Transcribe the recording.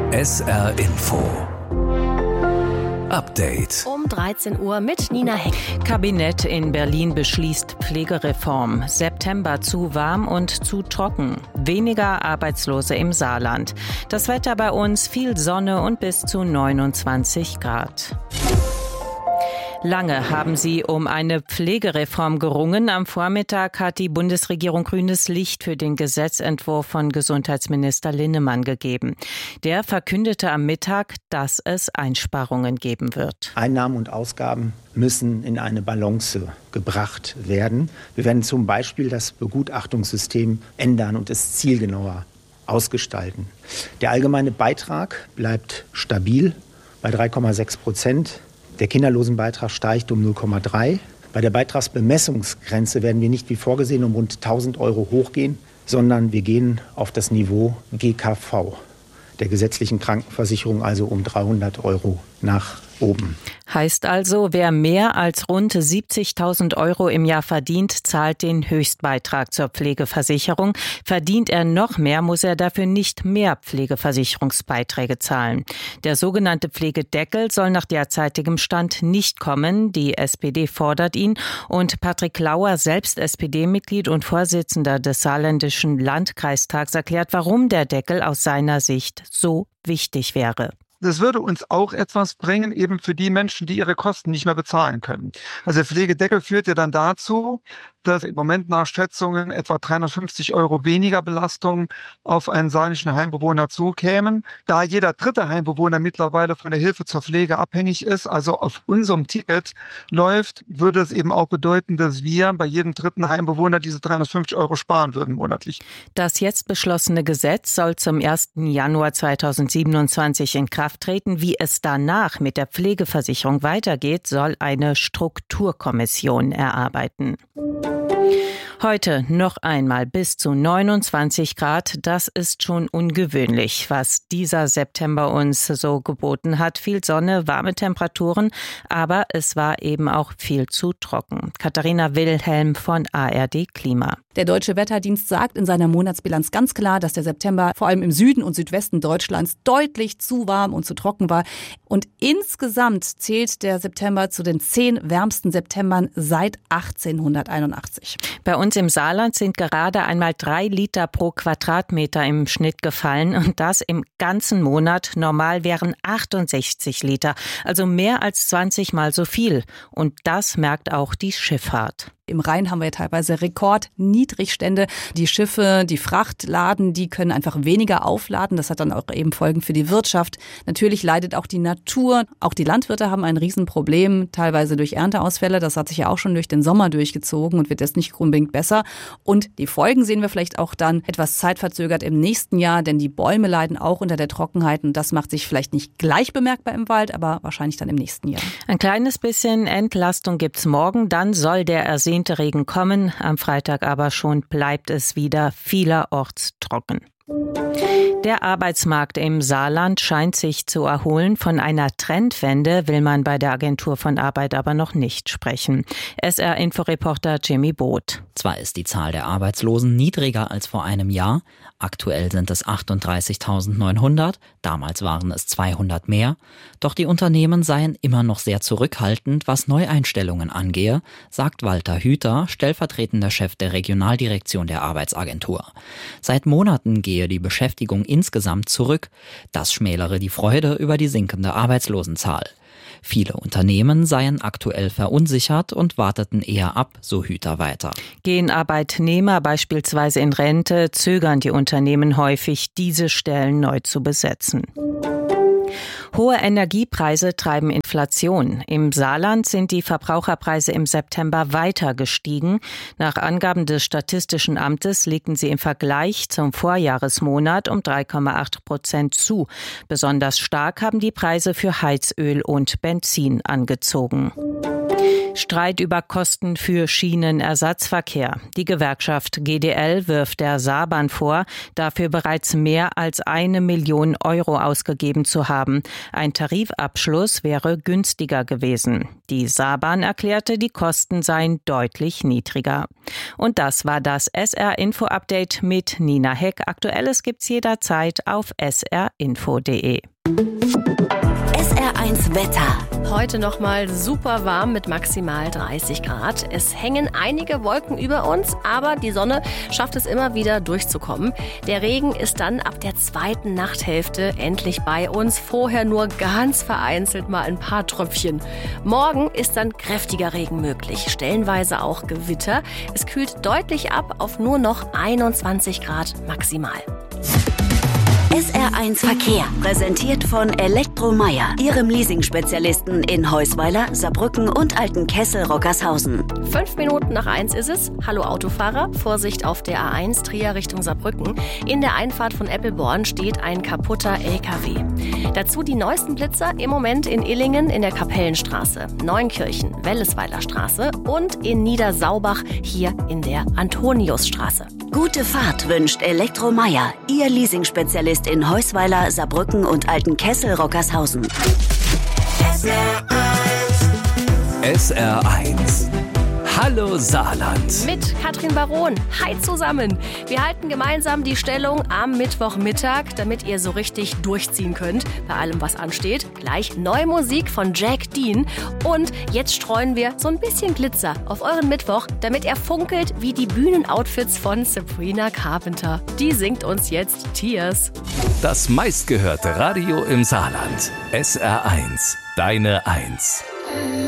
SR Info Update. Um 13 Uhr mit Nina Heck. Kabinett in Berlin beschließt Pflegereform. September zu warm und zu trocken. Weniger Arbeitslose im Saarland. Das Wetter bei uns: viel Sonne und bis zu 29 Grad. Lange haben sie um eine Pflegereform gerungen. Am Vormittag hat die Bundesregierung grünes Licht für den Gesetzentwurf von Gesundheitsminister Linnemann gegeben. Der verkündete am Mittag, dass es Einsparungen geben wird. Einnahmen und Ausgaben müssen in eine Balance gebracht werden. Wir werden zum Beispiel das Begutachtungssystem ändern und es zielgenauer ausgestalten. Der allgemeine Beitrag bleibt stabil bei 3,6%. Der Kinderlosenbeitrag steigt um 0,3. Bei der Beitragsbemessungsgrenze werden wir nicht wie vorgesehen um rund 1.000 Euro hochgehen, sondern wir gehen auf das Niveau GKV, der gesetzlichen Krankenversicherung, also um 300 Euro nach oben. Heißt also, wer mehr als rund 70.000 Euro im Jahr verdient, zahlt den Höchstbeitrag zur Pflegeversicherung. Verdient er noch mehr, muss er dafür nicht mehr Pflegeversicherungsbeiträge zahlen. Der sogenannte Pflegedeckel soll nach derzeitigem Stand nicht kommen. Die SPD fordert ihn und Patrick Lauer, selbst SPD-Mitglied und Vorsitzender des Saarländischen Landkreistags, erklärt, warum der Deckel aus seiner Sicht so wichtig wäre. Das würde uns auch etwas bringen, eben für die Menschen, die ihre Kosten nicht mehr bezahlen können. Also der Pflegedeckel führt ja dann dazu, dass im Moment nach Schätzungen etwa 350 Euro weniger Belastung auf einen saarländischen Heimbewohner zukämen. Da jeder dritte Heimbewohner mittlerweile von der Hilfe zur Pflege abhängig ist, also auf unserem Ticket läuft, würde es eben auch bedeuten, dass wir bei jedem dritten Heimbewohner diese 350 Euro sparen würden monatlich. Das jetzt beschlossene Gesetz soll zum 1. Januar 2027 in Kraft treten. Wie es danach mit der Pflegeversicherung weitergeht, soll eine Strukturkommission erarbeiten. Heute noch einmal bis zu 29 Grad. Das ist schon ungewöhnlich, was dieser September uns so geboten hat. Viel Sonne, warme Temperaturen, aber es war eben auch viel zu trocken. Katharina Wilhelm von ARD Klima. Der Deutsche Wetterdienst sagt in seiner Monatsbilanz ganz klar, dass der September vor allem im Süden und Südwesten Deutschlands deutlich zu warm und zu trocken war. Und insgesamt zählt der September zu den 10 wärmsten Septembern seit 1881. Bei uns im Saarland sind gerade einmal 3 Liter pro Quadratmeter im Schnitt gefallen und das im ganzen Monat. Normal wären 68 Liter, also mehr als 20 Mal so viel. Und das merkt auch die Schifffahrt. Im Rhein haben wir ja teilweise Rekordniedrigstände. Die Schiffe, die Frachtladen, die können einfach weniger aufladen. Das hat dann auch eben Folgen für die Wirtschaft. Natürlich leidet auch die Natur. Auch die Landwirte haben ein Riesenproblem, teilweise durch Ernteausfälle. Das hat sich ja auch schon durch den Sommer durchgezogen und wird jetzt nicht unbedingt besser. Und die Folgen sehen wir vielleicht auch dann etwas zeitverzögert im nächsten Jahr, denn die Bäume leiden auch unter der Trockenheit. Und das macht sich vielleicht nicht gleich bemerkbar im Wald, aber wahrscheinlich dann im nächsten Jahr. Ein kleines bisschen Entlastung gibt's morgen. Dann soll der ersehnte Regen kommen. Am Freitag aber schon bleibt es wieder vielerorts trocken. Der Arbeitsmarkt im Saarland scheint sich zu erholen. Von einer Trendwende will man bei der Agentur von Arbeit aber noch nicht sprechen. SR-Inforeporter Jimmy Both. Zwar ist die Zahl der Arbeitslosen niedriger als vor einem Jahr. Aktuell sind es 38.900. Damals waren es 200 mehr. Doch die Unternehmen seien immer noch sehr zurückhaltend, was Neueinstellungen angehe, sagt Walter Hüter, stellvertretender Chef der Regionaldirektion der Arbeitsagentur. Seit Monaten gehe die Beschäftigung insgesamt zurück. Das schmälere die Freude über die sinkende Arbeitslosenzahl. Viele Unternehmen seien aktuell verunsichert und warteten eher ab, so Hüter weiter. Gehen Arbeitnehmer beispielsweise in Rente, zögern die Unternehmen häufig, diese Stellen neu zu besetzen. Hohe Energiepreise treiben Inflation. Im Saarland sind die Verbraucherpreise im September weiter gestiegen. Nach Angaben des Statistischen Amtes legten sie im Vergleich zum Vorjahresmonat um 3,8% zu. Besonders stark haben die Preise für Heizöl und Benzin angezogen. Streit über Kosten für Schienenersatzverkehr. Die Gewerkschaft GDL wirft der Saarbahn vor, dafür bereits mehr als 1 Million Euro ausgegeben zu haben. Ein Tarifabschluss wäre günstiger gewesen. Die Saarbahn erklärte, die Kosten seien deutlich niedriger. Und das war das SR-Info-Update mit Nina Heck. Aktuelles gibt's jederzeit auf srinfo.de. SR1 Wetter. Heute nochmal super warm mit maximal 30 Grad. Es hängen einige Wolken über uns, aber die Sonne schafft es immer wieder durchzukommen. Der Regen ist dann ab der zweiten Nachthälfte endlich bei uns. Vorher nur ganz vereinzelt mal ein paar Tröpfchen. Morgen ist dann kräftiger Regen möglich, stellenweise auch Gewitter. Es kühlt deutlich ab auf nur noch 21 Grad maximal. SR1 Verkehr, präsentiert von Elektromeier, Ihrem Leasing-Spezialisten in Heusweiler, Saarbrücken und Altenkessel-Rockershausen. 5 Minuten nach 1 ist es. Hallo Autofahrer, Vorsicht auf der A1 Trier Richtung Saarbrücken. In der Einfahrt von Eppelborn steht ein kaputter LKW. Dazu die neuesten Blitzer im Moment in Illingen in der Kapellenstraße, Neunkirchen, Wellesweiler Straße und in Niedersaubach hier in der Antoniusstraße. Gute Fahrt wünscht Elektromeier, Ihr Leasing-Spezialist in Heusweiler, Saarbrücken und Altenkessel-Rockershausen. SR1. Hallo Saarland. Mit Katrin Baron. Hi zusammen. Wir halten gemeinsam die Stellung am Mittwochmittag, damit ihr so richtig durchziehen könnt bei allem, was ansteht. Gleich neue Musik von Jack Dean. Und jetzt streuen wir so ein bisschen Glitzer auf euren Mittwoch, damit er funkelt wie die Bühnenoutfits von Sabrina Carpenter. Die singt uns jetzt Tears. Das meistgehörte Radio im Saarland. SR1. Deine 1.